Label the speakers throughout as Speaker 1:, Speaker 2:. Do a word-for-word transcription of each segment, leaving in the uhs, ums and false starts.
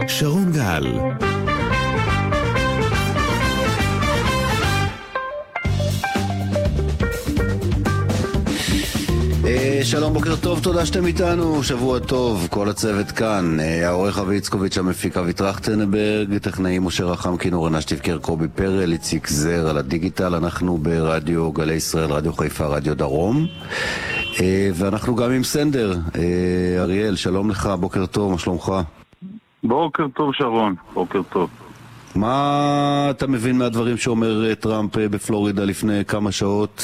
Speaker 1: שרון גל. שלום, בוקר טוב, תודה שאתם איתנו, שבוע טוב, כל הצוות כאן, העורך אבי יצקוביץ', המפיק אבי טרכטנברג, טכנאי משה רחם, כינור ענש תבקר קובי פרל, איציק זר על הדיגיטל. אנחנו ברדיו גלי ישראל, רדיו חיפה, רדיו דרום, ואנחנו גם עם סנדר. אריאל, שלום לך, בוקר טוב, מה שלומך?
Speaker 2: בוקר טוב שרון, בוקר טוב.
Speaker 1: מה אתה מבין מהדברים שאומר טראמפ בפלורידה לפני כמה שעות?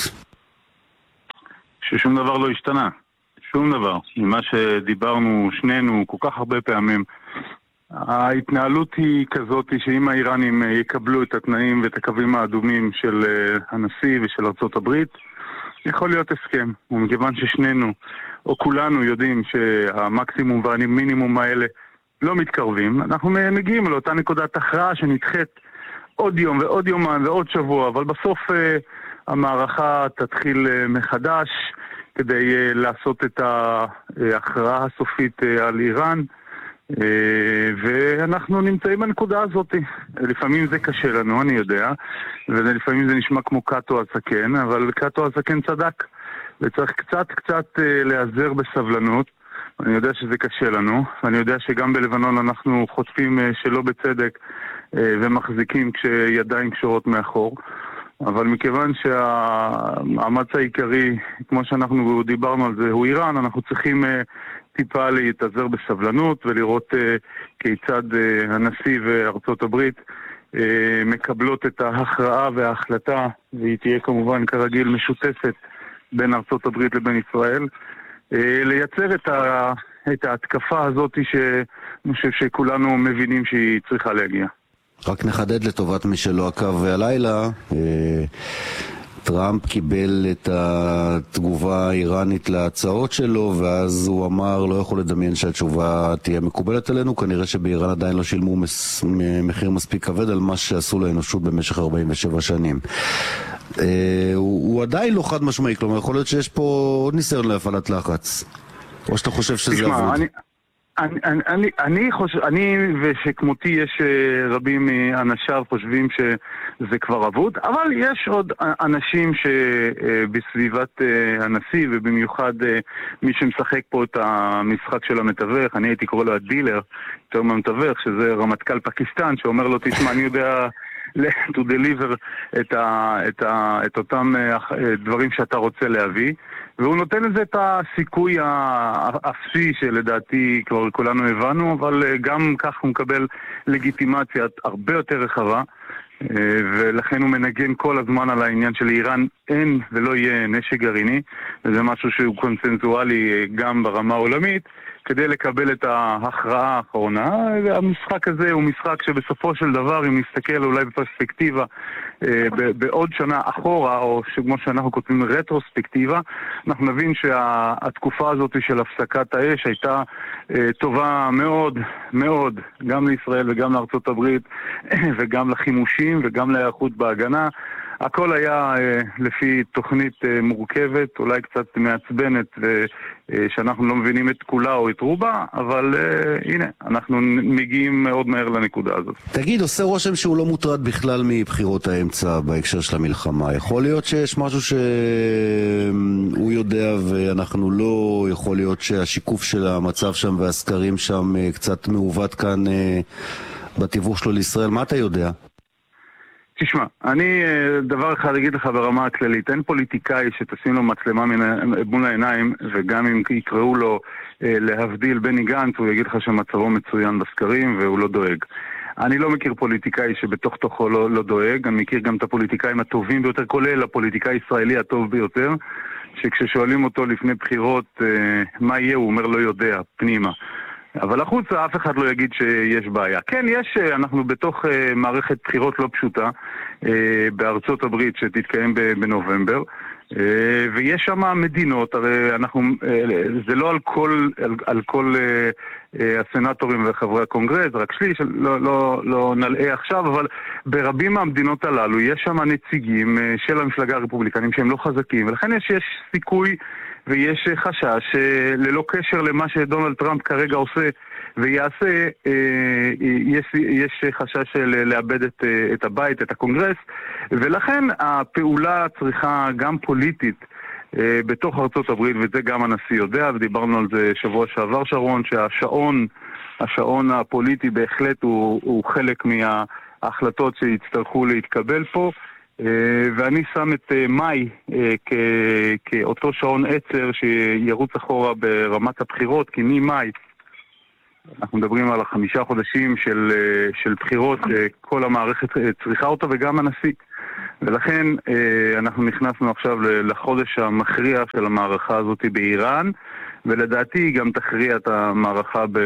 Speaker 2: ששום דבר לא השתנה, שום דבר. ממה שדיברנו שנינו כל כך הרבה פעמים, ההתנהלות היא כזאת שאם האיראנים יקבלו את התנאים ואת הקווים האדומים של הנשיא ושל ארצות הברית, יכול להיות הסכם. ומכיוון ששנינו או כולנו יודעים שהמקסימום והמינימום האלה לא מתקרבים, אנחנו מגיעים לאותה נקודת הכרעה שנדחית עוד יום ועוד יומיים ועוד שבוע, אבל בסוף המערכה תתחיל מחדש כדי לעשות את ההכרעה הסופית על איראן, ואנחנו נמצאים בנקודה הזאת. לפעמים זה קשה לנו, אני יודע, ולפעמים זה נשמע כמו קאטו הזקן, אבל קאטו הזקן צדק, וצריך קצת קצת להיעזר בסבלנות. אני יודע שזה קשה לנו, ואני יודע שגם בלבנון אנחנו חוטפים שלא בצדק ומחזיקים כשידיים קשורות מאחור. אבל מכיוון שהמאמץ העיקרי, כמו שאנחנו דיברנו על זה, הוא איראן, אנחנו צריכים uh, טיפה להתעזר בסבלנות ולראות uh, כיצד uh, הנשיא וארצות הברית uh, מקבלות את ההכרעה וההחלטה, והיא תהיה כמובן כרגיל משותפת בין ארצות הברית לבין ישראל, uh, לייצר את, ה, את ההתקפה הזאת שאני חושב שכולנו מבינים שהיא צריכה להגיע.
Speaker 1: רק נחדד לטובת מי שלא עקב הלילה, טראמפ קיבל את התגובה האיראנית להצעות שלו, ואז הוא אמר לא יכול לדמיין שהתשובה תהיה מקובלת עלינו. כנראה שבאיראן עדיין לא שילמו מס, מחיר מספיק כבד על מה שעשו לאנושות במשך ארבעים ושבע שנים. הוא, הוא עדיין לא חד משמעי, כלומר יכול להיות שיש פה עוד ניסיון להפעלת לחץ, או שאתה חושב שזה
Speaker 2: תשמע,
Speaker 1: עבוד?
Speaker 2: אני... אני, אני, אני חושב, אני ושכמותי יש רבים מאנשיו חושבים שזה כבר אבוד, אבל יש עוד אנשים שבסביבת הנשיא, ובמיוחד מי שמשחק פה את המשחק של המתווך, אני הייתי קורא לו הדילר, יותר מהמתווך, שזה רמטכ"ל פקיסטן, שאומר לו, תשמע, אני יודע to deliver את, ה, את, ה, את אותם דברים שאתה רוצה להביא, והוא נותן לזה את הסיכוי האפסי שלדעתי כבר כולנו הבנו, אבל גם כך הוא מקבל לגיטימציה הרבה יותר רחבה, ולכן הוא מנגן כל הזמן על העניין של איראן אין ולא יהיה נשק גרעיני, וזה משהו שהוא קונצנזואלי גם ברמה העולמית, כדי לקבל את ההכרעה האחרונה. המשחק הזה הוא משחק שבסופו של דבר, אם נסתכל אולי בפרספקטיבה בעוד שנה אחורה, או כמו שאנחנו כותבים רטרוספקטיבה, אנחנו נבין שהתקופה הזאת של הפסקת האש הייתה טובה מאוד מאוד, גם לישראל וגם לארצות הברית, וגם לחימושים וגם להיערכות בהגנה. הכל היה אה, לפי תוכנית אה, מורכבת, אולי קצת מעצבנת, ושאנחנו אה, לא מבינים את כולה או את רובה, אבל אה, הנה, אנחנו מגיעים מאוד מהר לנקודה הזאת.
Speaker 1: תגיד, עושה רושם שהוא לא מוטרד בכלל מבחירות האמצע בהקשר של המלחמה. יכול להיות שיש משהו שהוא יודע ואנחנו לא, יכול להיות שהשיקוף של המצב שם והסקרים שם אה, קצת מעוות כאן אה, בתיווך שלו לישראל. מה אתה יודע?
Speaker 2: תשמע, אני דבר אחד אגיד לך ברמה הכללית, אין פוליטיקאי שתשים לו מצלמה מול העיניים, וגם אם יקראו לו להבדיל בני גנץ, הוא יגיד לך שמצבו מצוין בסקרים והוא לא דואג. אני לא מכיר פוליטיקאי שבתוך תוכו לא, לא דואג, אני מכיר גם את הפוליטיקאים הטובים ביותר, כולל הפוליטיקאי הישראלי הטוב ביותר, שכששואלים אותו לפני בחירות מה יהיה, הוא אומר לא יודע, פנימה. אבל החוצה אף אחד לא יגיד שיש בעיה. כן, יש, אנחנו בתוך uh, מערכת בחירות לא פשוטה uh, בארצות הברית שתתקיים בנובמבר, uh, ויש שם מדינות, הרי אנחנו, uh, זה לא על כל, על, על כל uh, uh, הסנטורים וחברי הקונגרס, רק שליש, לא, לא, לא נלאה עכשיו, אבל ברבים מהמדינות הללו יש שם נציגים של המפלגה הרפובליקנים שהם לא חזקים, ולכן יש, יש סיכוי ויש חשש ללא קשר למה שדונלד טראמפ כרגע עושה ויעשה, יש, יש חשש לאבד את, את הבית, את הקונגרס, ולכן הפעולה צריכה גם פוליטית בתוך ארצות הברית, וזה גם הנשיא יודע, ודיברנו על זה שבוע שעבר שרון, שהשעון, השעון הפוליטי בהחלט הוא, הוא חלק מההחלטות שיצטרכו להתקבל פה, ואני שם את מאי כאותו שעון עצר שירוץ אחורה ברמת הבחירות, כי ממאי אנחנו מדברים על החמישה חודשים של, של בחירות, כל המערכת צריכה אותה וגם הנשיא. ולכן אנחנו נכנסנו עכשיו לחודש המכריע של המערכה הזאת באיראן, ולדעתי היא גם תכריע את המערכה ב,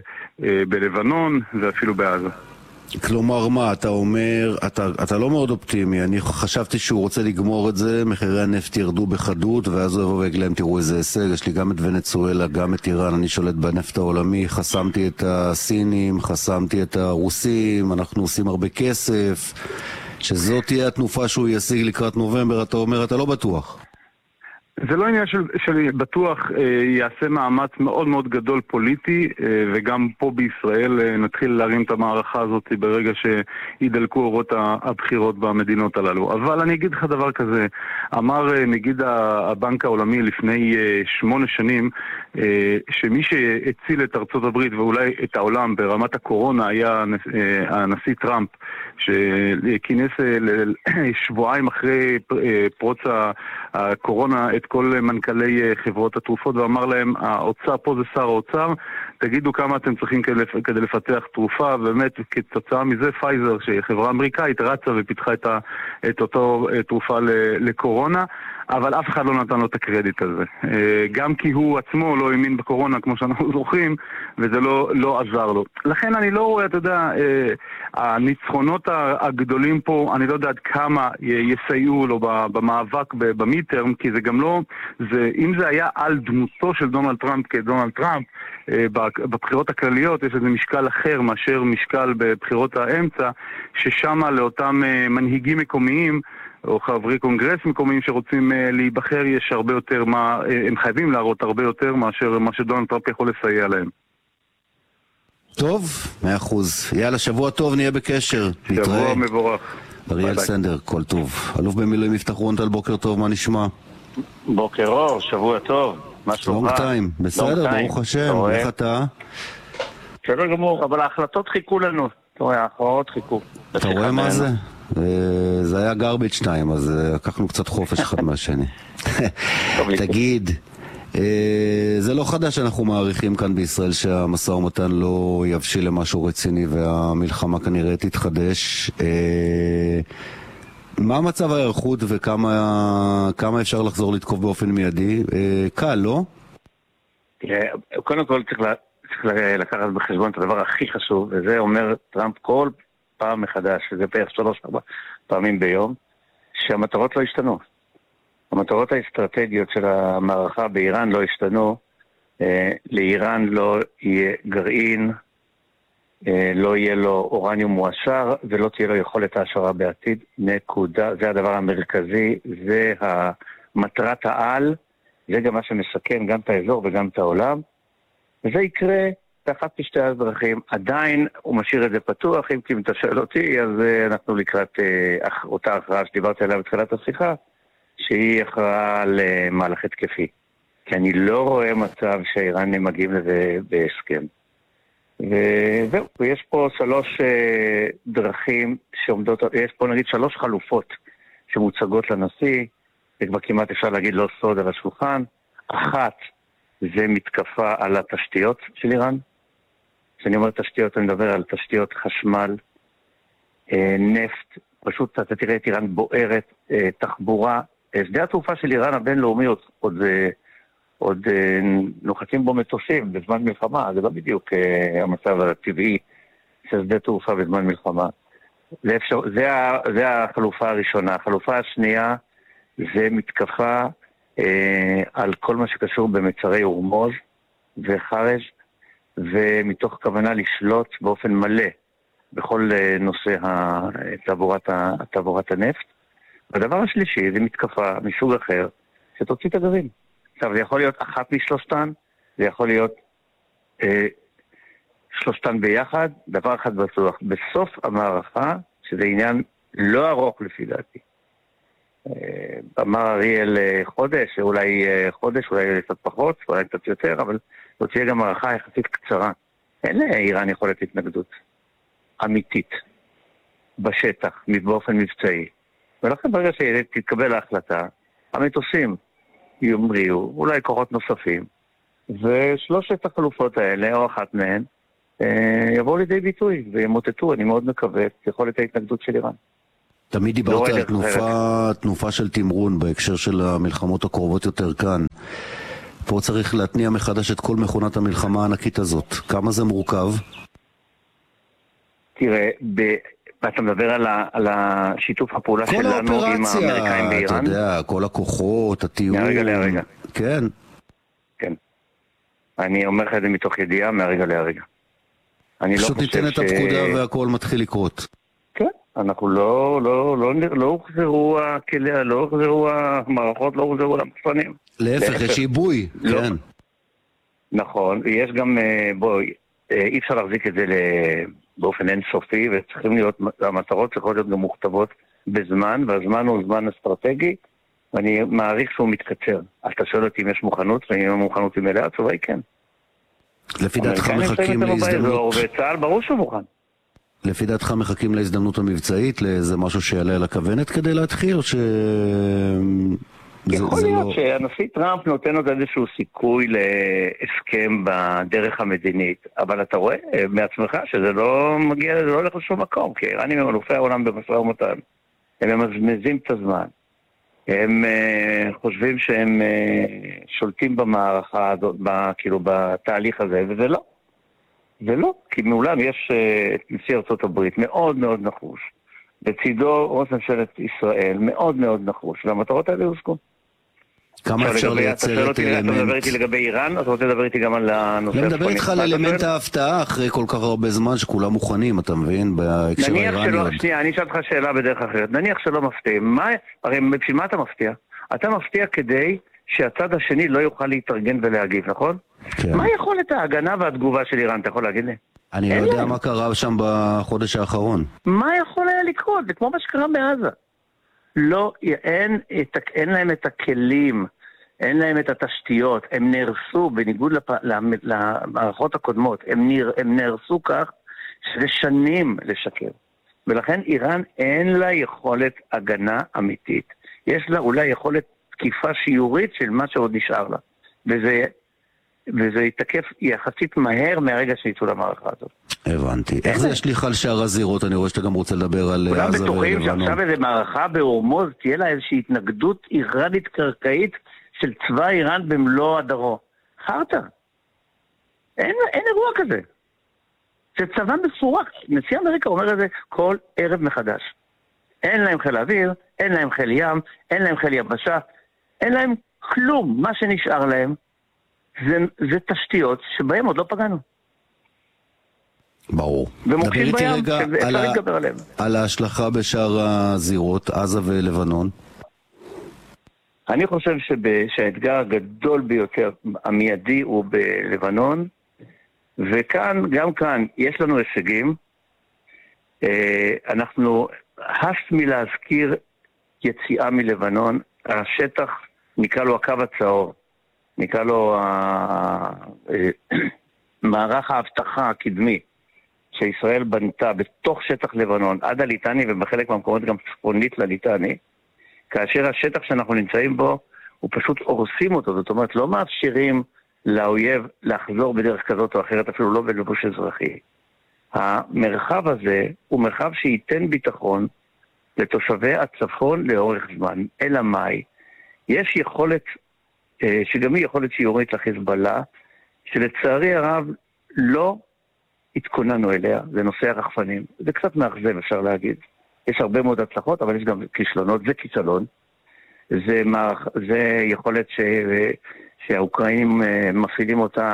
Speaker 2: בלבנון ואפילו בעזה.
Speaker 1: כלומר מה, אתה אומר, אתה, אתה לא מאוד אופטימי, אני חשבתי שהוא רוצה לגמור את זה, מחירי הנפט ירדו בחדות, ואז הוא יבוא ויגיד להם, תראו איזה הישג, יש לי גם את ונצואלה, גם את איראן, אני שולט בנפט העולמי, חסמתי את הסינים, חסמתי את הרוסים, אנחנו עושים הרבה כסף, שזאת תהיה התנופה שהוא ישיג לקראת נובמבר, אתה אומר, אתה לא בטוח.
Speaker 2: זה לא עניין של, של בטוח אה, יעשה מאמץ מאוד מאוד גדול פוליטי, אה, וגם פה בישראל אה, נתחיל להרים את המערכה הזאת ברגע שידלקו אורות הבחירות במדינות הללו. אבל אני אגיד לך דבר כזה, אמר אה, נגיד הבנק העולמי לפני אה, שמונה שנים, אה, שמי שהציל את ארצות הברית ואולי את העולם ברמת הקורונה היה אה, הנשיא טראמפ, שכינס שבועיים אחרי פרוץ הקורונה את כל מנכ"לי חברות התרופות ואמר להם, האוצר פה זה שר האוצר, תגידו כמה אתם צריכים כדי לפתח תרופה, ובאמת כתוצאה מזה פייזר, שהיא חברה אמריקאית, רצה ופיתחה את, ה, את אותו תרופה לקורונה, אבל אף אחד לא נתן לו את הקרדיט הזה. גם כי הוא עצמו לא האמין בקורונה כמו שאנחנו זוכרים, וזה לא, לא עזר לו. לכן אני לא רואה, אתה יודע, הניצחונות הגדולים פה, אני לא יודע עד כמה יסייעו לו במאבק במיטרם, כי זה גם לא, זה, אם זה היה על דמותו של דונלד טראמפ כדונלד טראמפ, בבחירות הכלליות יש איזה משקל אחר מאשר משקל בבחירות האמצע, ששם לאותם מנהיגים מקומיים, או חברי קונגרס מקומיים שרוצים להיבחר, יש הרבה יותר מה, הם חייבים להראות הרבה יותר מאשר מה שדונלד טראמפ יכול לסייע להם.
Speaker 1: טוב, מאה אחוז. יאללה, שבוע טוב, נהיה בקשר.
Speaker 2: שבוע
Speaker 1: נתראה.
Speaker 2: מבורך.
Speaker 1: אריאל סנדר, כל טוב. אלוף במילואים יפתח רונטל, בוקר טוב, מה נשמע?
Speaker 3: בוקר אור, שבוע טוב. מה שלומך?
Speaker 1: לונג טיים, בסדר, ברוך השם. איך אתה?
Speaker 3: בסדר גמור, אבל ההחלטות חיכו לנו. אתה רואה, ההכרעות חיכו.
Speaker 1: אתה רואה מה זה? זה היה גרביץ' שתיים, אז לקחנו קצת חופש אחד מהשני. תגיד, זה לא חדש שאנחנו מעריכים כאן בישראל שהמשא ומתן לא יבשיל למשהו רציני והמלחמה כנראה תתחדש. מה מצב ההיערכות וכמה אפשר לחזור לתקוף באופן מיידי? קל, לא?
Speaker 3: קודם כל צריך לקחת בחשבון את הדבר הכי חשוב, וזה אומר טראמפ כל פעם מחדש, וזה בערך שלוש ארבע פעמים ביום, שהמטרות לא השתנו. המטרות האסטרטגיות של המערכה באיראן לא השתנו. אה, לאיראן לא יהיה גרעין, אה, לא יהיה לו אורניום מועשר, ולא תהיה לו יכולת העשרה בעתיד. נקודה. זה הדבר המרכזי, זה המטרת העל, זה גם מה שמסכן גם את האזור וגם את העולם. וזה יקרה באחת משתי הדרכים. עדיין הוא משאיר את זה פתוח, אם כי אם אתה שואל אותי, אז אנחנו לקראת אה, אותה הכרעה שדיברתי עליה בתחילת השיחה, שהיא הכרעה למהלך התקפי. כי אני לא רואה מצב שהאיראנים מגיעים לזה בהסכם. וזהו, ויש פה שלוש אה, דרכים שעומדות, יש פה נגיד שלוש חלופות שמוצגות לנשיא, וכבר כמעט אפשר להגיד לא סוד על השולחן. אחת, זה מתקפה על התשתיות של איראן. כשאני אומר תשתיות, אני מדבר על תשתיות חשמל, אה, נפט, פשוט אתה תראה את איראן בוערת, אה, תחבורה. שדה התעופה של איראן הבינלאומי עוד, עוד, עוד נוחתים בו מטוסים בזמן מלחמה, זה לא בדיוק אה, המצב הטבעי של שדה תעופה בזמן מלחמה. זה, אפשר, זה, זה החלופה הראשונה. החלופה השנייה זה מתקפה אה, על כל מה שקשור במצרי הורמוז וחרש, ומתוך כוונה לשלוט באופן מלא בכל נושא תעבורת, תעבורת הנפט. והדבר השלישי זה מתקפה מסוג אחר שתוציא את הגרעין. עכשיו, זה יכול להיות אחת משלושתן, זה יכול להיות אה, שלושתן ביחד, דבר אחד בטוח. בסוף המערכה, שזה עניין לא ארוך לפי דעתי, אה, אמר אריאל חודש, אולי חודש, אולי קצת פחות, אולי קצת יותר, אבל זאת תהיה גם מערכה יחסית קצרה. אין לאיראן יכולת התנגדות אמיתית בשטח, באופן מבצעי. ולכן ברגע שתתקבל ההחלטה, המטוסים יומריאו, אולי כוחות נוספים, ושלושת החלופות האלה, או אחת מהן, יבואו לידי ביטוי וימוטטו, אני מאוד מקווה, את יכולת ההתנגדות של איראן.
Speaker 1: תמיד דיברת על תנופה, תנופה של תמרון בהקשר של המלחמות הקרובות יותר כאן. פה צריך להתניע מחדש את כל מכונת המלחמה הענקית הזאת. כמה זה מורכב?
Speaker 3: תראה, ב... אתה מדבר על, ה, על השיתוף הפעולה שלנו עם האמריקאים באיראן?
Speaker 1: אתה יודע, כל הכוחות, התיאום.
Speaker 3: מהרגע להרגע.
Speaker 1: כן.
Speaker 3: כן. אני אומר לך את זה מתוך ידיעה, מהרגע להרגע.
Speaker 1: פשוט ניתן את הפקודה והכל מתחיל לקרות.
Speaker 3: כן, אנחנו לא, לא, לא, לא הוחזרו הכליה, לא הוחזרו המערכות, לא הוחזרו למפנים.
Speaker 1: להפך, יש עיבוי, כן.
Speaker 3: נכון, יש גם, בואי, אי אפשר להחזיק את זה באופן אינסופי, וצריכים להיות, המטרות צריכות להיות גם מוכתבות בזמן, והזמן הוא זמן אסטרטגי, ואני מעריך שהוא מתקצר. אז אתה שואל אותי אם יש מוכנות, ואם המוכנות היא מלאה, התשובה היא כן.
Speaker 1: לפי דעתך מחכים להזדמנות...
Speaker 3: וצה"ל ברור שהוא מוכן.
Speaker 1: לפי דעתך מחכים להזדמנות המבצעית, לאיזה משהו שיעלה על הכוונת כדי להתחיל, או ש...
Speaker 3: יכול להיות שהנשיא טראמפ נותן עוד איזשהו סיכוי להסכם בדרך המדינית, אבל אתה רואה מעצמך שזה לא מגיע, זה לא הולך לשום מקום, כי איראנים הם אלופי העולם במשא ומתן, הם ממזמזים את הזמן, הם uh, חושבים שהם uh, שולטים במערכה, ב, כאילו בתהליך הזה, וזה לא. זה לא, כי מעולם יש uh, את נשיא ארצות הברית מאוד מאוד נחוש, בצידו ראש ממשלת ישראל מאוד מאוד נחוש, והמטרות האלה הושגו.
Speaker 1: כמה אפשר לייצר את אלמנט...
Speaker 3: אתה מדבר איתי לגבי איראן, אתה רוצה לדבר איתי גם על הנושא...
Speaker 1: אני מדבר איתך על אלמנט ההפתעה אחרי כל כך הרבה זמן שכולם מוכנים, אתה מבין? בהקשר האיראני עוד.
Speaker 3: שנייה, אני אשאל אותך שאלה בדרך אחרת. נניח שלא מפתיע. הרי בשביל מה אתה מפתיע? אתה מפתיע כדי שהצד השני לא יוכל להתארגן ולהגיב, נכון? מה יכולת ההגנה והתגובה של איראן? אתה יכול להגיד לי?
Speaker 1: אני לא יודע מה קרה שם בחודש האחרון.
Speaker 3: מה יכול היה לקרות? זה כמו מה שקרה בעזה. לא, אין, אין להם את הכלים, אין להם את התשתיות, הם נהרסו בניגוד לפ... למערכות הקודמות, הם, נר... הם נהרסו כך שזה שנים לשקר. ולכן איראן אין לה יכולת הגנה אמיתית. יש לה אולי יכולת תקיפה שיורית של מה שעוד נשאר לה. וזה, וזה יתקף יחסית מהר מהרגע שיצאו למערכה הזאת.
Speaker 1: הבנתי. איך זה ישליך על שער הזירות? אני רואה שאתה גם רוצה לדבר על עזה ולבנון.
Speaker 3: כולם בטוחים שעכשיו איזו מערכה בהורמוז תהיה לה איזושהי התנגדות איראנית קרקעית של צבא איראן במלוא הדרו. חרטה. אין, אין אירוע כזה. זה צבא מפורק. נשיא אמריקה אומר את זה כל ערב מחדש. אין להם חיל אוויר, אין להם חיל ים, אין להם חיל יבשה, אין להם כלום. מה שנשאר להם זה, זה תשתיות שבהם עוד לא פגענו.
Speaker 1: ברור.
Speaker 3: דבר איתי רגע
Speaker 1: על, ה... על ההשלכה בשאר הזירות, עזה ולבנון.
Speaker 3: אני חושב שב... שהאתגר הגדול ביותר, המיידי, הוא בלבנון, וכאן, גם כאן, יש לנו הישגים. אנחנו, הס מלהזכיר יציאה מלבנון, השטח, נקרא לו הקו הצהור, נקרא לו מערך ההבטחה הקדמי, שישראל בנתה בתוך שטח לבנון, עד הליטני ובחלק מהמקומות גם צפונית לליטני, כאשר השטח שאנחנו נמצאים בו, הוא פשוט הורסים אותו, זאת אומרת, לא מאפשרים לאויב לחזור בדרך כזאת או אחרת, אפילו לא בלבוש אזרחי. המרחב הזה הוא מרחב שייתן ביטחון לתושבי הצפון לאורך זמן. אלא מאי, יש יכולת, שגם היא יכולת שיורית לחיזבאללה, שלצערי הרב לא התכוננו אליה, זה נושא הרחפנים. זה קצת מאכזב, אפשר להגיד. יש הרבה מאוד הצלחות, אבל יש גם כישלונות, זה כישלון. זה, מערכ... זה יכולת ש... שהאוקראינים מפעילים אותה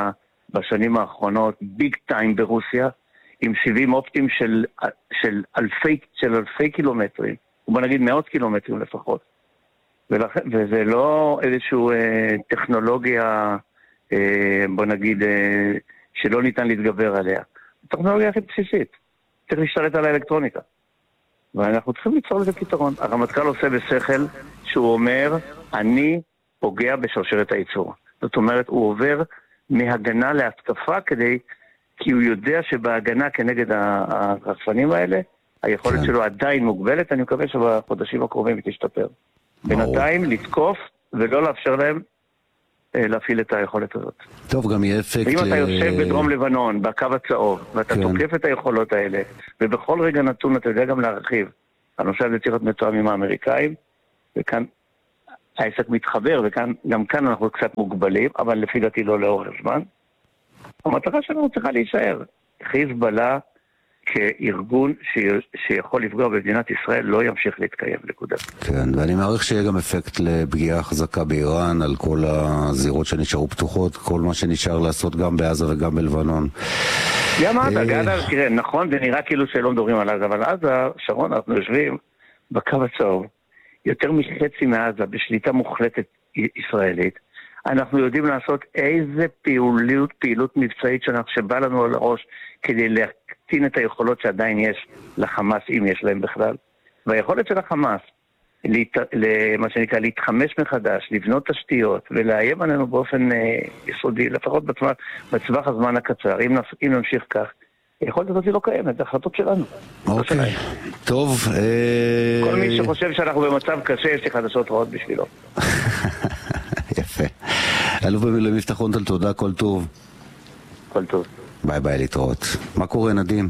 Speaker 3: בשנים האחרונות, ביג טיים ברוסיה, עם סיבים אופטיים של, של, אלפי, של אלפי קילומטרים, ובוא נגיד מאות קילומטרים לפחות. ולכן, וזה לא איזושהי אה, טכנולוגיה, אה, בוא נגיד, אה, שלא ניתן להתגבר עליה. הטכנולוגיה הכי בסיסית. צריך להשתלט על האלקטרוניקה. ואנחנו צריכים ליצור לזה פתרון. הרמטכ"ל עושה בשכל שהוא אומר, אני פוגע בשרשרת הייצור. זאת אומרת, הוא עובר מהגנה להתקפה כדי, כי הוא יודע שבהגנה כנגד הרחפנים האלה, היכולת שלו עדיין מוגבלת, אני מקווה שבחודשים הקרובים היא תשתפר. בינתיים לתקוף ולא לאפשר להם להפעיל את היכולת הזאת.
Speaker 1: טוב, גם יהיה אפקט...
Speaker 3: ואם אתה יושב בדרום לבנון, בקו הצהוב, ואתה תוקף את היכולות האלה, ובכל רגע נתון אתה יודע גם להרחיב, הנושא הזה צריך להיות מתואם עם האמריקאים, וכאן העסק מתחבר, וגם כאן אנחנו קצת מוגבלים, אבל לפי דעתי לא לאורך זמן. המטרה שלנו צריכה להישאר. חיזבאללה כארגון שיכול לפגוע במדינת ישראל לא ימשיך להתקיים, נקודה.
Speaker 1: כן, ואני מעריך שיהיה גם אפקט לפגיעה חזקה באיראן על כל הזירות שנשארו פתוחות, כל מה שנשאר לעשות גם בעזה וגם בלבנון.
Speaker 3: גם עזה, גדל, תראה, נכון, זה נראה כאילו שלא מדברים על עזה, אבל עזה, שרון, אנחנו יושבים בקו הצהוב, יותר מחצי מעזה, בשליטה מוחלטת ישראלית, אנחנו יודעים לעשות איזה פעילות, פעילות מבצעית שבא לנו על הראש כדי להקטין את היכולות שעדיין יש לחמאס, אם יש להם בכלל. והיכולת של החמאס, להת... למה שנקרא, להתחמש מחדש, לבנות תשתיות ולאיים עלינו באופן אה, יסודי, לפחות בצווח, בצווח הזמן הקצר. אם, נפ... אם נמשיך כך, היכולת הזאת היא לא קיימת, זה החלטות שלנו.
Speaker 1: אוקיי, לא טוב. אה...
Speaker 3: כל מי שחושב שאנחנו במצב קשה, יש לי חדשות רעות בשבילו.
Speaker 1: יפה. אלוף במילואים יפתח רון-טל, תודה, כל טוב.
Speaker 3: כל טוב.
Speaker 1: ביי ביי, להתראות. מה קורה, נדים?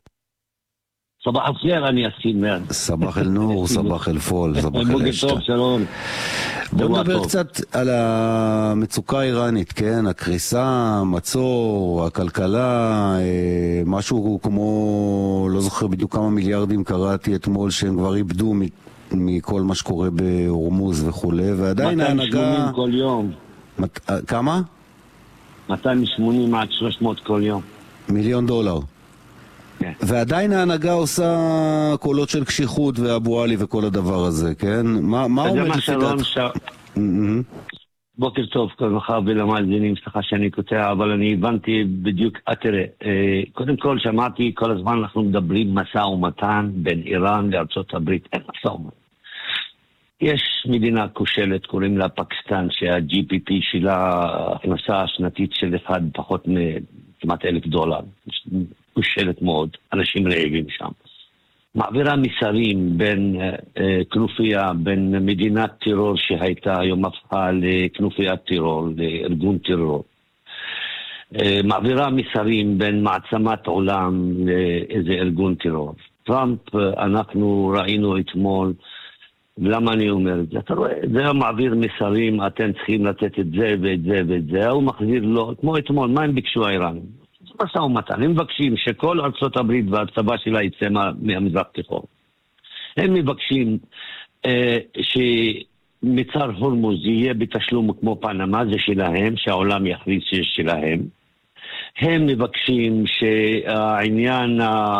Speaker 4: סבח אל-חיר, אני אסכים מן.
Speaker 1: סבח אל-נור, סבח אל-פול, סבח אל-אשתה.
Speaker 4: בוקר טוב, שלום.
Speaker 1: בואו נדבר קצת על המצוקה האיראנית, כן? הקריסה, המצור, הכלכלה, משהו כמו, לא זוכר בדיוק כמה מיליארדים קראתי אתמול שהם כבר איבדו מכל מה שקורה בהורמוז וכו', ועדיין ההנהגה...
Speaker 4: מאתיים ושמונים כל יום.
Speaker 1: כמה?
Speaker 4: מאתיים ושמונים עד שלוש מאות כל יום.
Speaker 1: מיליון דולר.
Speaker 4: כן.
Speaker 1: ועדיין ההנהגה עושה קולות של קשיחות ואבו עלי וכל הדבר הזה, כן? מה, מה עומד לפי דעת? ש...
Speaker 4: בוקר טוב, כל מחר ולמאזינים, סליחה שאני קוטע, אבל אני הבנתי בדיוק, תראה, קודם כל שמעתי כל הזמן אנחנו מדברים מסע ומתן בין איראן לארצות הברית, אין מסע ומתן. יש מדינה כושלת, קוראים לה פקיסטן, שה-ג'י פי פי שלה הכנסה השנתית של אחד פחות מכמעט אלף דולר. כושלת מאוד, אנשים רעבים שם. מעבירה מסרים בין אה, כנופיה, בין מדינת טרור שהייתה היום הפכה לכנופיית טרור, לארגון טרור. אה, מעבירה מסרים בין מעצמת עולם לאיזה ארגון טרור. טראמפ, אנחנו ראינו אתמול, ולמה אני אומר את זה? אתה רואה, זה מעביר מסרים, אתם צריכים לתת את זה ואת זה ואת זה, הוא מחזיר לו, כמו אתמול, מה הם ביקשו האיראנים? זה מסע ומתן, הם מבקשים שכל ארצות הברית והצבא שלה יצא מהמזרח תיכון. הם מבקשים אה, שמצר הורמוז יהיה בתשלום כמו פנמה, זה שלהם, שהעולם יכריז שיש שלהם. הם מבקשים שהעניין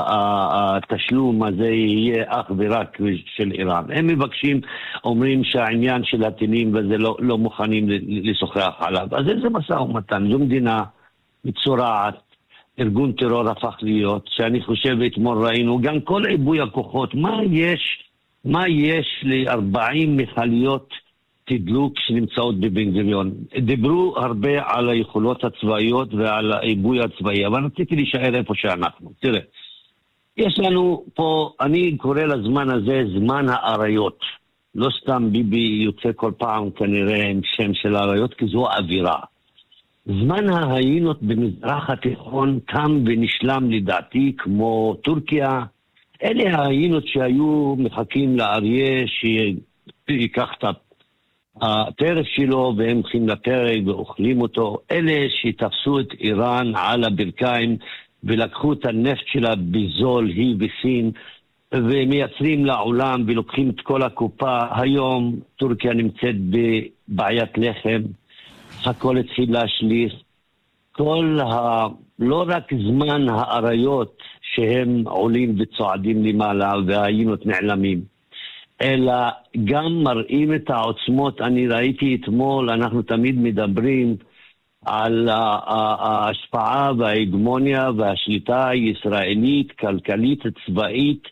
Speaker 4: התשלום הזה יהיה אך ורק של איראן. הם מבקשים, אומרים שהעניין של הטילים וזה לא, לא מוכנים לשוחח עליו. אז איזה מסע ומתן? זו מדינה מצורעת, ארגון טרור הפך להיות, שאני חושב אתמול ראינו, גם כל עיבוי הכוחות, מה יש, מה יש ל-ארבעים מכליות תדלוק שנמצאות בבן גוריון. דיברו הרבה על היכולות הצבאיות ועל העיבוי הצבאי, אבל רציתי להישאר איפה שאנחנו. תראה, יש לנו פה, אני קורא לזמן הזה זמן האריות. לא סתם ביבי יוצא כל פעם כנראה עם שם של האריות, כי זו אווירה. זמן ההיינות במזרח התיכון קם ונשלם לדעתי כמו טורקיה. אלה ההיינות שהיו מחכים לאריה שיקח את הטרף שלו והם הולכים לפרק ואוכלים אותו. אלה שתפסו את איראן על הברכיים ולקחו את הנפט שלה בזול, היא בסין, ומייצרים לעולם ולוקחים את כל הקופה. היום טורקיה נמצאת בבעיית לחם, הכל התחיל להשליך, כל ה... לא רק זמן האריות שהם עולים וצועדים למעלה והיינו נעלמים, אלא גם מראים את העוצמות. אני ראיתי אתמול, אנחנו תמיד מדברים על ההשפעה וההגמוניה והשליטה הישראלית, כלכלית, צבאית.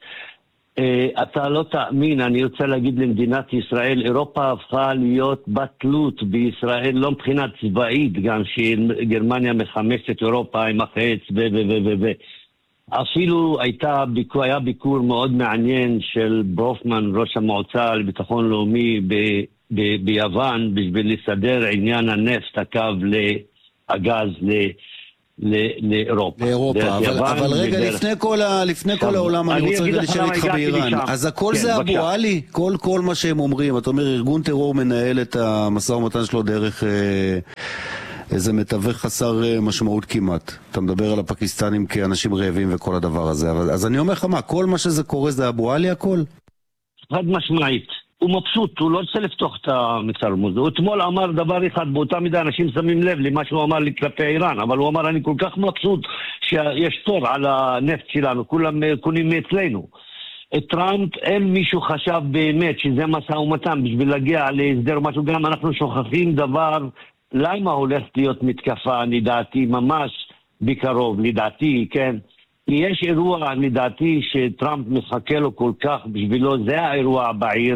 Speaker 4: אתה לא תאמין, אני רוצה להגיד למדינת ישראל, אירופה הפכה להיות בת תלות בישראל, לא מבחינה צבאית, גם שגרמניה מחמשת אירופה עם החץ ו ו ו ו ו אפילו הייתה, היה ביקור מאוד מעניין של ברופמן, ראש המועצה לביטחון לאומי ב, ב, ביוון, בשביל לסדר עניין הנפט, הקו לגז ל... לאירופה.
Speaker 1: לאירופה, אבל, אבל רגע, ודרך... לפני כל, ה, לפני כל העולם, אני, אני רוצה רגע לשאול איתך באיראן. אז הכל כן, זה אבו עלי? כל, כל מה שהם אומרים, אתה אומר, ארגון טרור מנהל את המשא ומתן שלו דרך אה, איזה מתווך חסר אה, משמעות כמעט. אתה מדבר על הפקיסטנים כאנשים רעבים וכל הדבר הזה. אבל, אז אני אומר לך מה, כל מה שזה קורה זה אבו עלי הכל?
Speaker 4: חד משמעית. הוא מבסוט, הוא לא רוצה לפתוח את המצרמוז. הוא אתמול אמר דבר אחד, באותה מידה אנשים שמים לב למה שהוא אמר לי כלפי איראן, אבל הוא אמר, אני כל כך מבסוט שיש תור על הנפט שלנו, כולם קונים מאצלנו. טראמפ, אין מישהו חשב באמת שזה משא ומתן בשביל להגיע להסדר משהו, גם אנחנו שוכחים דבר, למה הולכת להיות מתקפה, לדעתי, ממש בקרוב, לדעתי, כן? כי יש אירוע, לדעתי, שטראמפ מחכה לו כל כך בשבילו, זה האירוע בעיר,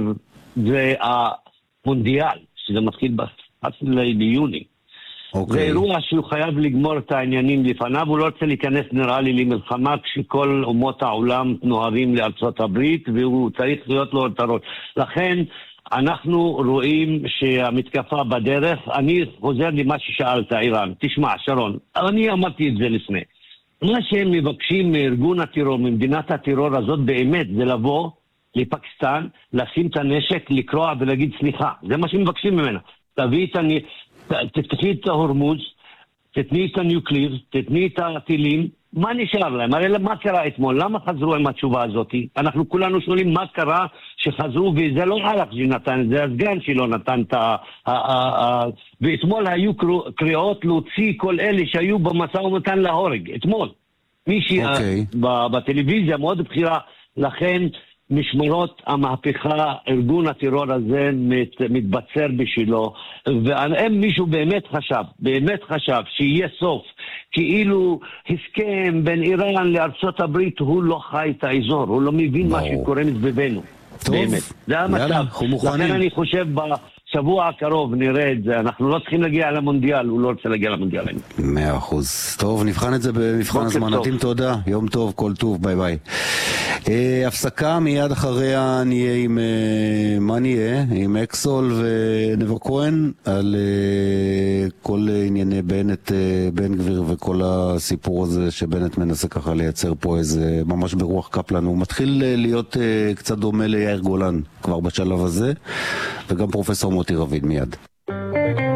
Speaker 4: זה המונדיאל, שזה מתחיל ב-עשרה ביוני. Okay. זה אירוע שהוא חייב לגמור את העניינים לפניו, הוא לא רוצה להיכנס נראה לי למלחמה כשכל אומות העולם נוהרים לארצות הברית, והוא צריך להיות לו את הראש. לכן אנחנו רואים שהמתקפה בדרך, אני חוזר למה ששאלת איראן, תשמע שרון, אני אמרתי את זה לפני. מה שהם מבקשים מארגון הטרור, ממדינת הטרור הזאת באמת, זה לבוא לפקיסטן, לשים את הנשק, לקרוע ולהגיד סליחה. זה מה שמבקשים ממנה. תביא את הנ... תתקחי את ההורמוז, תתני את הניוקליר, תתני את הטילים. מה נשאר להם? הרי מה קרה אתמול? למה חזרו עם התשובה הזאת? אנחנו כולנו שואלים מה קרה שחזרו, וזה לא הלך שנתן, זה הסגן שלו נתן את ה... ואתמול היו קריאות להוציא כל אלה שהיו במשא ומתן להורג. אתמול. מישהי בטלוויזיה מאוד בחירה, לכן משמרות המהפכה, ארגון הטרור הזה מת, מתבצר בשבילו, ואם מישהו באמת חשב, באמת חשב שיהיה סוף, כאילו הסכם בין איראן לארצות הברית, הוא לא חי את האזור, הוא לא מבין מה שקורה מסביבנו.
Speaker 1: טוב,
Speaker 4: באמת. זה המצב. לכן אני חושב בשבוע הקרוב נראה את זה, אנחנו לא צריכים להגיע למונדיאל, הוא לא רוצה להגיע למונדיאל.
Speaker 1: מאה אחוז. טוב, נבחן את זה במבחן הזמן. נתים תודה, יום טוב, כל טוב, ביי ביי. Uh, הפסקה, מיד אחריה נהיה עם, uh, מה נהיה? עם אקסול ונבר כהן על uh, כל ענייני בנט, uh, בן גביר וכל הסיפור הזה שבנט מנסה ככה לייצר פה איזה, ממש ברוח קפלן. הוא מתחיל uh, להיות uh, קצת דומה ליאיר גולן כבר בשלב הזה, וגם פרופסור מוטי רביד מיד.